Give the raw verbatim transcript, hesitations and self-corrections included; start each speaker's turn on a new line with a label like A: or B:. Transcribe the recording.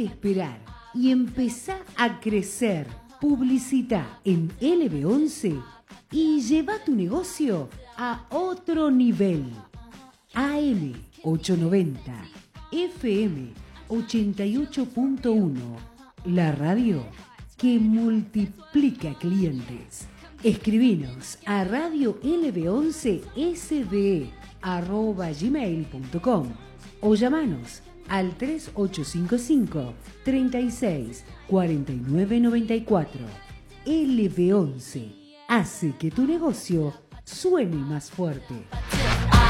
A: de esperar y empezá a crecer. Publicita en L B once y lleva tu negocio a otro nivel. A M ochocientos noventa, F M ochenta y ocho punto uno, la radio que multiplica clientes. Escribinos a radio L B once S D E arroba gmail punto com o llamanos al tres ocho cinco cinco, treinta y seis, cuarenta y nueve noventa y cuatro. L B once hace que tu negocio suene más fuerte.